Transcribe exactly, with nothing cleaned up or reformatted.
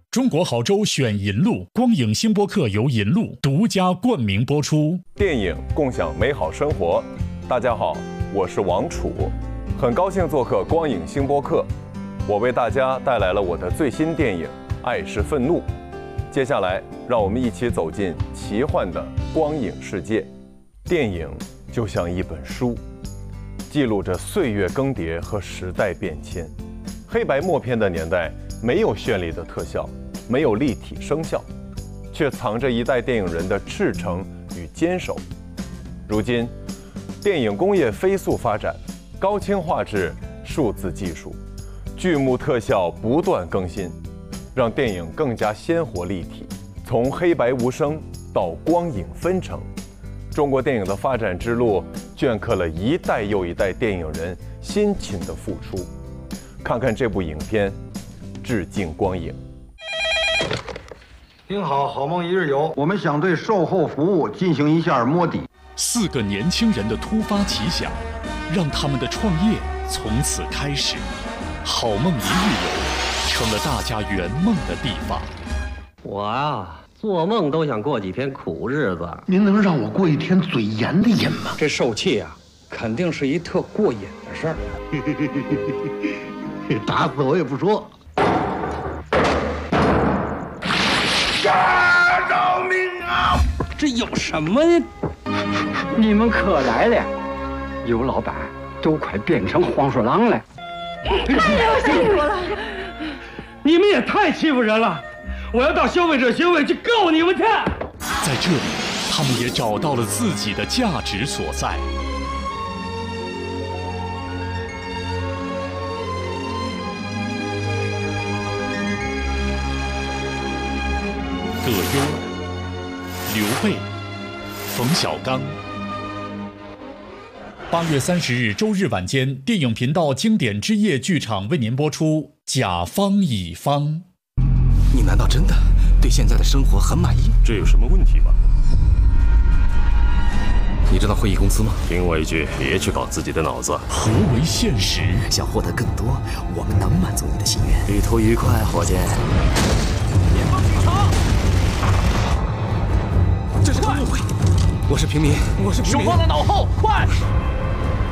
中国好州选银路，光影星播客由银路独家冠名播出。 电影共享美好生活。大家好，我是王楚，很高兴做客光影星播客。我为大家带来了我的最新电影《爱是愤怒》。接下来，让我们一起走进奇幻的光影世界。电影就像一本书，记录着岁月更迭和时代变迁。黑白默片的年代，没有绚丽的特效，没有立体声效，却藏着一代电影人的赤诚与坚守。如今，电影工业飞速发展，高清画质、数字技术、剧目特效不断更新，让电影更加鲜活立体。从黑白无声到光影纷呈，中国电影的发展之路镌刻了一代又一代电影人辛勤的付出。看看这部影片，致敬光影。 您好，好梦一日游，我们想对售后服务进行一下摸底。 四个年轻人的突发奇想，让他们的创业从此开始。好梦一日游成了大家圆梦的地方。 我啊，做梦都想过几天苦日子。 您能让我过一天嘴严的瘾吗？ 这受气啊，肯定是一特过瘾的事儿。 打死我也不说。 呀，饶命啊！ 这有什么呀？ 你们可来了，尤老板都快变成黄鼠狼了。 太有辛苦了！ 你们也太欺负人了！我要到消费者协会去告你们去！ 在这里，他们也找到了自己的价值所在。葛优、刘备、冯小刚。八月三十日周日晚间，电影频道经典之夜剧场为您播出《甲方乙方》。 你难道真的对现在的生活很满意？ 这有什么问题吗？ 你知道会议公司吗？ 听我一句，别去搞自己的脑子。 何为现实？ 想获得更多，我们能满足你的心愿。旅途愉快，伙计。 前方剧场， 这是个误会。我是平民，我是平民。 手放在脑后，快！